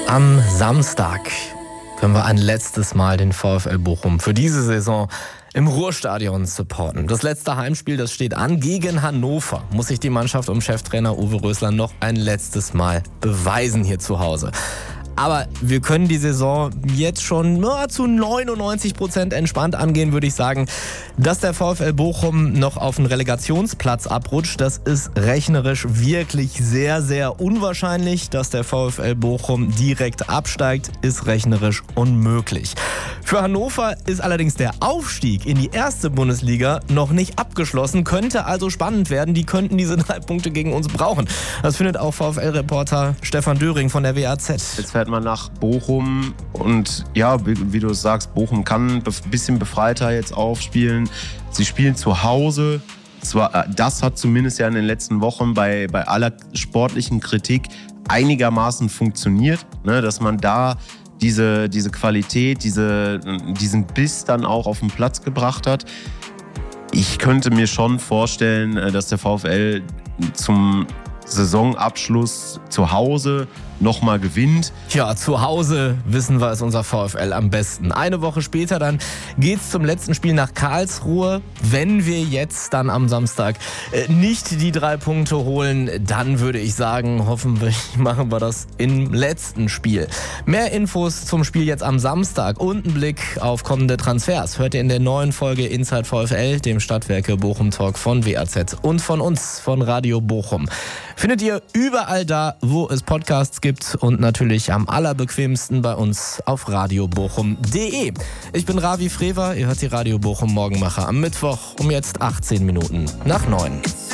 Am Samstag können wir ein letztes Mal den VfL Bochum für diese Saison im Ruhrstadion supporten. Das letzte Heimspiel, das steht an. Gegen Hannover muss sich die Mannschaft um Cheftrainer Uwe Rösler noch ein letztes Mal beweisen hier zu Hause. Aber wir können die Saison jetzt schon zu 99% entspannt angehen, würde ich sagen. Dass der VfL Bochum noch auf den Relegationsplatz abrutscht, das ist rechnerisch wirklich sehr, sehr unwahrscheinlich. Dass der VfL Bochum direkt absteigt, ist rechnerisch unmöglich. Für Hannover ist allerdings der Aufstieg in die erste Bundesliga noch nicht abgeschlossen. Könnte also spannend werden. Die könnten diese 3 Punkte gegen uns brauchen. Das findet auch VfL-Reporter Stefan Döring von der WAZ. Jetzt fährt man nach Bochum und ja, wie du es sagst, Bochum kann ein bisschen befreiter jetzt aufspielen. Sie spielen zu Hause. Das hat zumindest ja in den letzten Wochen bei aller sportlichen Kritik einigermaßen funktioniert, ne, dass man da diese Qualität, diesen Biss dann auch auf den Platz gebracht hat. Ich könnte mir schon vorstellen, dass der VfL zum Saisonabschluss zu Hause nochmal gewinnt. Ja, zu Hause wissen wir, ist unser VfL am besten. Eine Woche später dann geht's zum letzten Spiel nach Karlsruhe. Wenn wir jetzt dann am Samstag nicht die 3 Punkte holen, dann würde ich sagen, hoffentlich machen wir das im letzten Spiel. Mehr Infos zum Spiel jetzt am Samstag und einen Blick auf kommende Transfers hört ihr in der neuen Folge Inside VfL, dem Stadtwerke Bochum Talk von WAZ und von uns, von Radio Bochum. Findet ihr überall da, wo es Podcasts gibt und natürlich am allerbequemsten bei uns auf radiobochum.de. Ich bin Ravi Frewer, ihr hört die Radio Bochum Morgenmacher am Mittwoch um jetzt 18 Minuten nach 9.